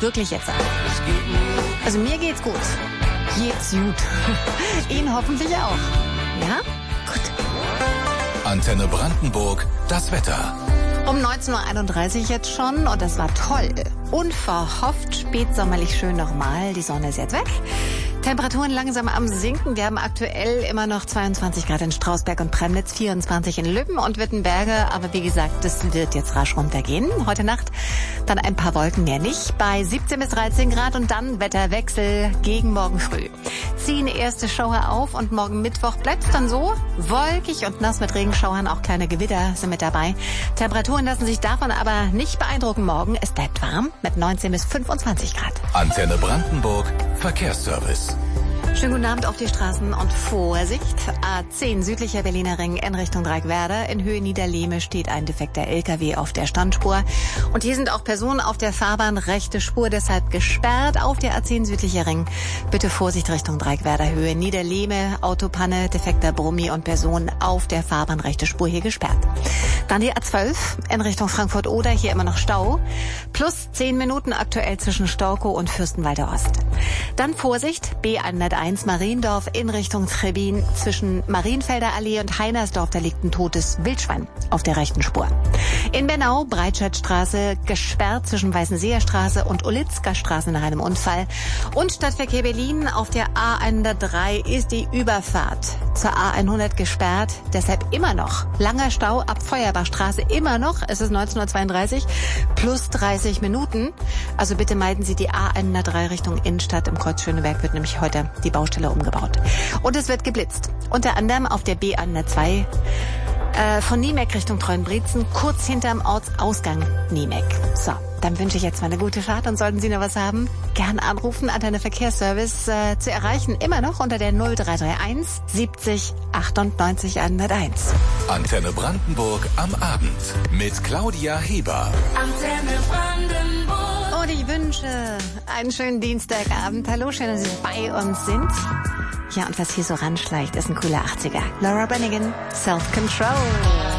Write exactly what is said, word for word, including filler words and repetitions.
wirklich jetzt an. Also mir geht's gut. Geht's gut. Ihnen hoffentlich auch. Ja? Gut. Antenne Brandenburg, das Wetter. Um neunzehn Uhr einunddreißig jetzt schon und das war toll. Unverhofft, spätsommerlich schön normal. Die Sonne ist jetzt weg. Temperaturen langsam am Sinken. Wir haben aktuell immer noch zweiundzwanzig Grad in Strausberg und Premnitz, vierundzwanzig in Lübben und Wittenberge. Aber wie gesagt, das wird jetzt rasch runtergehen. Heute Nacht dann ein paar Wolken, mehr nicht. Bei siebzehn bis dreizehn Grad und dann Wetterwechsel gegen morgen früh. Ziehen erste Schauer auf und morgen Mittwoch bleibt es dann so. Wolkig und nass mit Regenschauern, auch kleine Gewitter sind mit dabei. Temperaturen lassen sich davon aber nicht beeindrucken morgen. Es bleibt warm mit neunzehn bis fünfundzwanzig Grad. Antenne Brandenburg, Verkehrsservice. Schönen guten Abend auf die Straßen und Vorsicht. A zehn südlicher Berliner Ring in Richtung Dreieckwerder. In Höhe Niederlehme steht ein defekter L K W auf der Standspur. Und hier sind auch Personen auf der Fahrbahn, rechte Spur deshalb gesperrt auf der A zehn südlicher Ring. Bitte Vorsicht Richtung Dreieckwerder Höhe Niederlehme, Autopanne, defekter Brummi und Personen auf der Fahrbahn, rechte Spur hier gesperrt. Dann die A zwölf in Richtung Frankfurt-Oder, hier immer noch Stau. Plus zehn Minuten aktuell zwischen Staukow und Fürstenwalder Ost. Dann Vorsicht, B hunderteins Mariendorf in Richtung Trebin. Zwischen Marienfelder Allee und Heinersdorf, da liegt ein totes Wildschwein auf der rechten Spur. In Bernau, Breitscheidstraße gesperrt zwischen Weißenseer Straße und Olitzker Straße nach einem Unfall. Und Stadtverkehr Berlin auf der A hundertdrei ist die Überfahrt zur A hundert gesperrt. Deshalb immer noch langer Stau ab Feuerbachstraße. Immer noch, es ist neunzehn Uhr zweiunddreißig, plus dreißig Minuten. Also bitte meiden Sie die A hundertdrei Richtung Innenstadt. Im Kreuz Schöneberg wird nämlich heute die Baustelle umgebaut. Und es wird geblitzt. Unter anderem auf der B hundertzwei äh, von Niemek Richtung Treuenbrietzen, kurz hinterm Ortsausgang Niemek. So, dann wünsche ich jetzt mal eine gute Fahrt und sollten Sie noch was haben, gern anrufen. Antenne Verkehrsservice äh, zu erreichen, immer noch unter der null drei drei eins siebzig achtundneunzig hunderteins. Antenne Brandenburg am Abend mit Claudia Heber. Antenne Brandenburg. Und ich wünsche einen schönen Dienstagabend. Hallo, schön, dass Sie bei uns sind. Ja, und was hier so ranschleicht, ist ein cooler achtziger. Laura Branigan, Self-Control.